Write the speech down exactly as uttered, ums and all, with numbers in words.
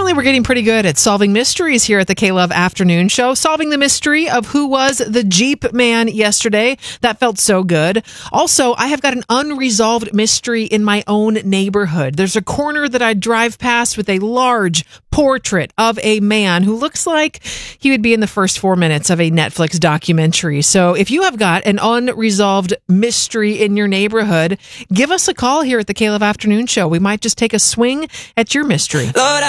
Apparently, we're getting pretty good at solving mysteries here at the K-Love Afternoon Show. Solving the mystery of who was the Jeep man yesterday. That felt so good. Also, I have got an unresolved mystery in my own neighborhood. There's a corner that I drive past with a large portrait of a man who looks like he would be in the first four minutes of a Netflix documentary. So if you have got an unresolved mystery in your neighborhood, give us a call here at the K-Love Afternoon Show. We might just take a swing at your mystery. Lord,